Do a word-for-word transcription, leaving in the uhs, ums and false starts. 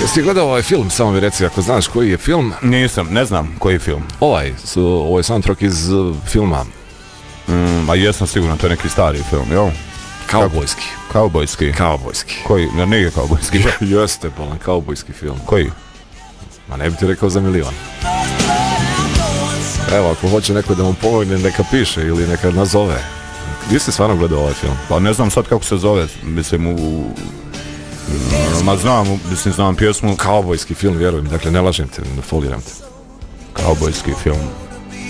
Jesi gledao ovaj film, samo mi reci ako znaš koji je film? Nisam, ne znam koji je film. Ovaj, su, ovaj soundtrack iz uh, filma. Mm, a jesam sigurno, to je neki stari film, jel? Kaubojski. Kaubojski? Kaubojski. Koji? Ne, nije kaubojski. Jeste, bolan, kaubojski film. Koji? Ma ne bi ti rekao za milion. Evo, ako hoće neko da mu pomogne, neka piše ili neka nazove. Gdje si stvarno gledao ovaj film? Pa ne znam sad kako se zove, mislim u... Ma znam, mislim znam pjesmu. Kaubojski film, vjerujem, dakle ne lažem te, ne foliram te. Kaubojski film.